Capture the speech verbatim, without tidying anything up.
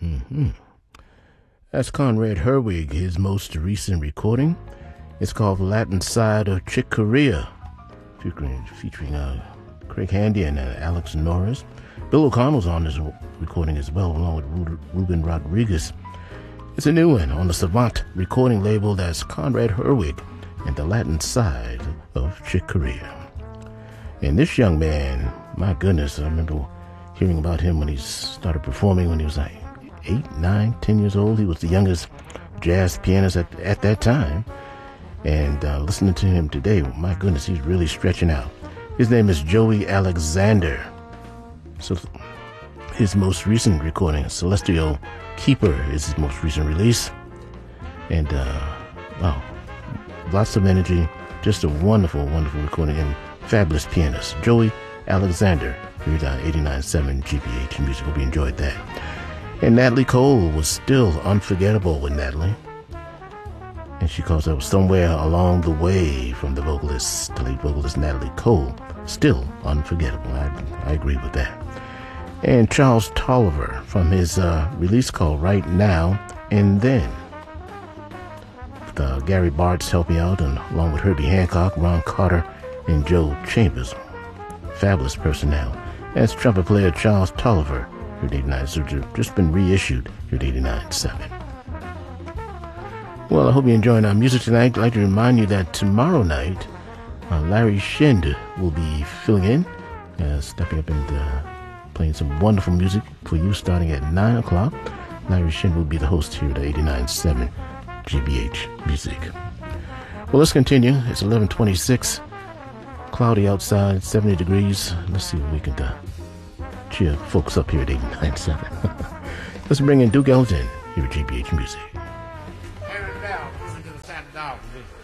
Mm-hmm. That's Conrad Herwig, his most recent recording. It's called Latin Side of Chick Corea, featuring, featuring uh, Craig Handy and uh, Alex Norris. Bill O'Connell's on this recording as well, along with Ru- Ruben Rodriguez. It's a new one on the Savant recording label. That's Conrad Herwig and the Latin Side of Chick Corea. And this young man, my goodness, I remember hearing about him when he started performing when he was like eight, nine, ten years old. He was the youngest jazz pianist at, at that time. And uh, listening to him today, my goodness, he's really stretching out. His name is Joey Alexander. So his most recent recording, Celestial Keeper, is his most recent release. And, uh, wow, lots of energy. Just a wonderful, wonderful recording. And fabulous pianist, Joey Alexander, here at eighty-nine point seven G B H Music. Hope you enjoyed that. And Natalie Cole was still unforgettable with Natalie. And she calls up Somewhere Along the Way from the vocalist, the lead vocalist Natalie Cole. Still unforgettable. I, I agree with that. And Charles Tolliver from his uh, release called Right Now and Then. With, uh, Gary Bartz helping out, and along with Herbie Hancock, Ron Carter, and Joe Chambers. Fabulous personnel. That's trumpet player Charles Tolliver. Here at eighty-nine, so just been reissued here at eighty-nine point seven. Well, I hope you're enjoying our music tonight. I'd like to remind you that tomorrow night, uh, Larry Shind will be filling in, uh, stepping up and uh, playing some wonderful music for you starting at nine o'clock. Larry Shind will be the host here at eighty-nine point seven G B H Music. Well, let's continue. It's eleven twenty-six. Cloudy outside, seventy degrees. Let's see if we can uh, cheer folks up here at eighty-nine point seven. Let's bring in Duke Ellington here at G B H Music. Tear it down. Listen to the sound of dog.